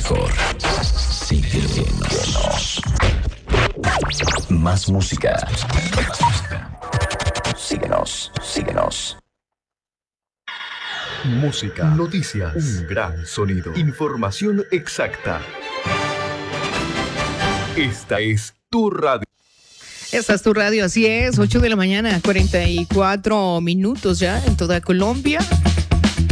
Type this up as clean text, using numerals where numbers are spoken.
mejor. Síguenos. Más música. Síguenos. Música, noticias, un gran sonido, información exacta. Esta es tu radio. Esta es tu radio, así es, 8 de la mañana, 44 minutos ya en toda Colombia.